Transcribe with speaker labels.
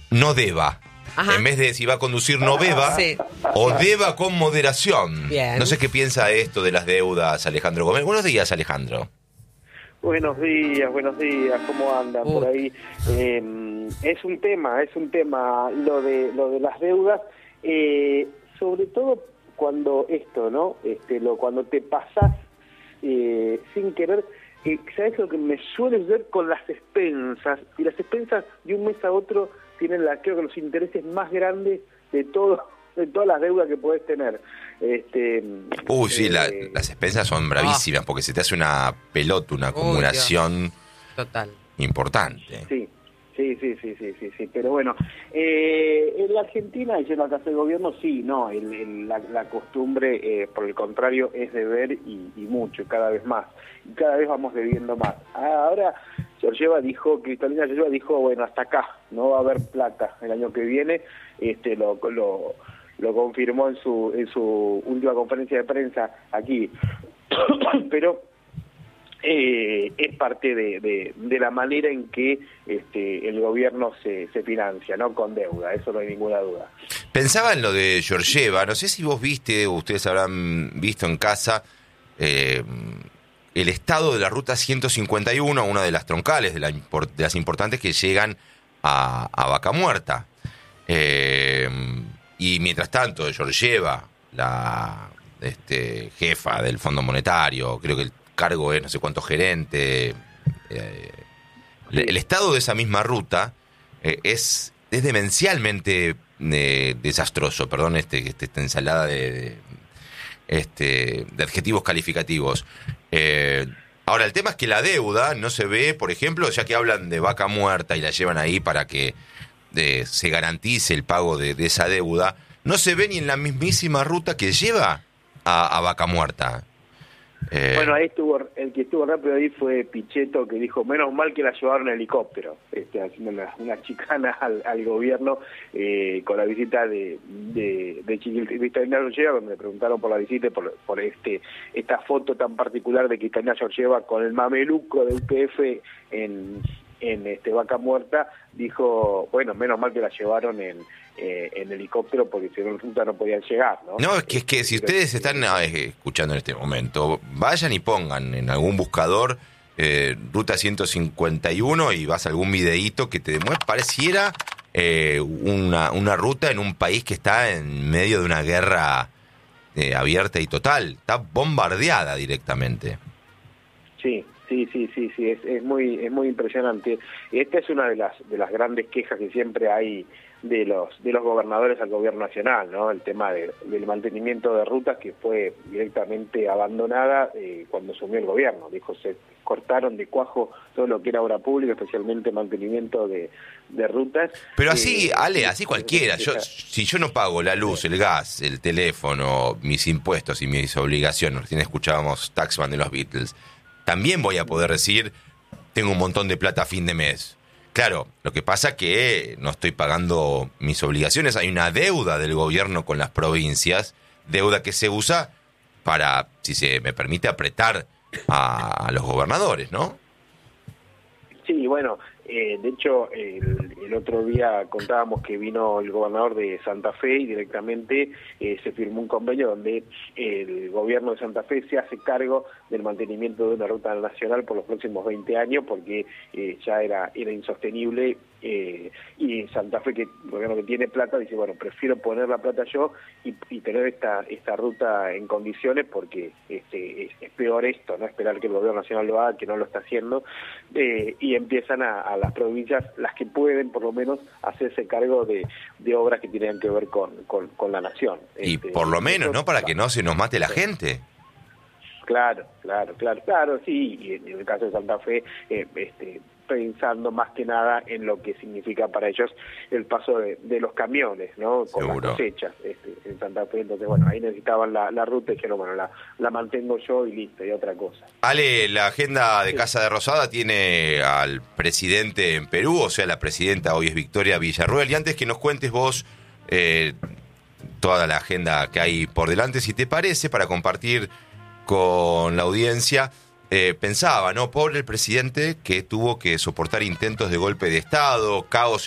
Speaker 1: no deba.
Speaker 2: Ajá.
Speaker 1: En vez de si va a conducir no beba,
Speaker 2: Sí.
Speaker 1: o deba con moderación.
Speaker 2: Bien.
Speaker 1: No sé qué piensa esto de las deudas, Alejandro Gómez. Buenos días, Alejandro.
Speaker 3: Buenos días, ¿cómo andan por ahí? Es un tema lo de las deudas, sobre todo cuando cuando te pasas sin querer. ¿Sabes lo que me suele ver con las expensas? Y las expensas de un mes a otro tienen creo que los intereses más grandes de todas las deudas que podés tener.
Speaker 1: Sí, las expensas son bravísimas porque se te hace una pelota, una acumulación
Speaker 2: total
Speaker 1: importante.
Speaker 3: Sí. Pero bueno, en la Argentina, yendo a casa del gobierno, sí, no, la costumbre, por el contrario, es deber y mucho, cada vez más. Y cada vez vamos debiendo más. Ahora, Cristalina Georgieva dijo, bueno, hasta acá, no va a haber plata el año que viene, lo confirmó en su última conferencia de prensa aquí. Pero es parte de la manera en que el gobierno se financia, ¿no? Con deuda, eso no hay ninguna duda.
Speaker 1: Pensaba en lo de Georgieva, no sé si vos viste, o ustedes habrán visto en casa, el estado de la ruta 151, una de las troncales, de las importantes que llegan a Vaca Muerta. Y mientras tanto, Georgieva, la jefa del Fondo Monetario, creo que el cargo es no sé cuánto gerente, el estado de esa misma ruta es demencialmente desastroso, perdón esta ensalada de adjetivos calificativos. Ahora, el tema es que la deuda no se ve, por ejemplo, ya que hablan de Vaca Muerta y la llevan ahí para que se garantice el pago de esa deuda, no se ve ni en la mismísima ruta que lleva a Vaca Muerta.
Speaker 3: Bueno, ahí el que estuvo rápido ahí fue Pichetto, que dijo, menos mal que la llevaron en helicóptero, haciendo una chicana al gobierno con la visita de Cristalina Georgieva, donde le preguntaron por la visita, por esta foto tan particular de Cristalina Georgieva con el mameluco del PF en Vaca Muerta. Dijo, bueno, menos mal que la llevaron en helicóptero, porque si no en ruta no podían llegar, ¿no?
Speaker 1: No, es que si ustedes están escuchando en este momento, vayan y pongan en algún buscador ruta 151 y vas a algún videíto que te demuestre, pareciera una ruta en un país que está en medio de una guerra abierta y total, está bombardeada directamente.
Speaker 3: Sí, es muy impresionante. Esta es una de las grandes quejas que siempre hay de los gobernadores al gobierno nacional, ¿no? El tema del mantenimiento de rutas, que fue directamente abandonada cuando asumió el gobierno. Dijo, se cortaron de cuajo todo lo que era obra pública, especialmente mantenimiento de rutas.
Speaker 1: Pero así, Ale, así cualquiera. Si yo no pago la luz, el gas, el teléfono, mis impuestos y mis obligaciones, recién escuchábamos Taxman de los Beatles, también voy a poder decir, tengo un montón de plata a fin de mes. Claro, lo que pasa es que no estoy pagando mis obligaciones. Hay una deuda del gobierno con las provincias, deuda que se usa para, si se me permite, apretar a los gobernadores, ¿no?
Speaker 3: Sí, bueno, de hecho, el otro día contábamos que vino el gobernador de Santa Fe y directamente se firmó un convenio donde el gobierno de Santa Fe se hace cargo del mantenimiento de una ruta nacional por los próximos 20 años, porque ya era insostenible, y Santa Fe, que el gobierno que tiene plata, dice, bueno, prefiero poner la plata yo y tener esta ruta en condiciones, porque es peor esto, no esperar que el gobierno nacional lo haga, que no lo está haciendo, y empiezan a las provincias, las que pueden por lo menos hacerse cargo de obras que tienen que ver con la nación.
Speaker 1: Y por lo menos, ¿no? Para que no se nos mate la gente.
Speaker 3: Claro, sí, y en el caso de Santa Fe, pensando más que nada en lo que significa para ellos el paso de los camiones, ¿no? Con
Speaker 1: Seguro.
Speaker 3: Las cosechas en Santa Fe. Entonces, bueno, ahí necesitaban la ruta y dijeron, bueno, la mantengo yo y listo, y otra cosa.
Speaker 1: Ale, la agenda de Casa de Rosada tiene al presidente en Perú, o sea, la presidenta hoy es Victoria Villarruel. Y antes que nos cuentes vos toda la agenda que hay por delante, si te parece, para compartir con la audiencia, pensaba, ¿no? Pobre el presidente que tuvo que soportar intentos de golpe de Estado, caos